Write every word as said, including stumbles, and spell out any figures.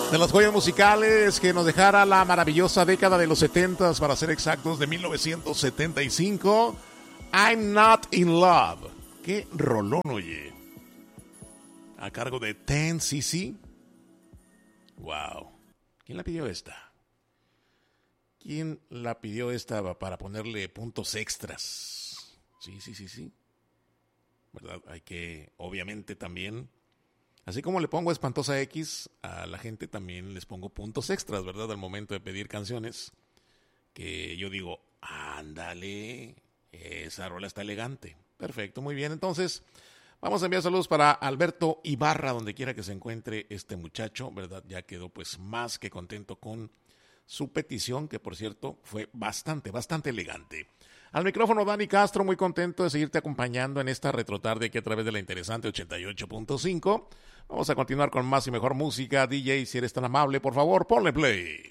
De las joyas musicales que nos dejara la maravillosa década de los setentas, para ser exactos, de mil novecientos setenta y cinco, I'm Not In Love. Qué rolón, oye. A cargo de ten C C. Wow. ¿Quién la pidió esta? ¿Quién la pidió esta para ponerle puntos extras? Sí, sí, sí, sí. ¿Verdad? Hay que, obviamente, también... Así como le pongo espantosa X, a la gente también les pongo puntos extras, ¿verdad? Al momento de pedir canciones, que yo digo, ándale, esa rola está elegante. Perfecto, muy bien. Entonces, vamos a enviar saludos para Alberto Ibarra, donde quiera que se encuentre este muchacho, ¿verdad? Ya quedó pues más que contento con su petición, que por cierto fue bastante, bastante elegante. Al micrófono Dani Castro, muy contento de seguirte acompañando en esta retrotarde aquí a través de la interesante ochenta y ocho punto cinco. Vamos a continuar con más y mejor música. D J, si eres tan amable, por favor, ponle play.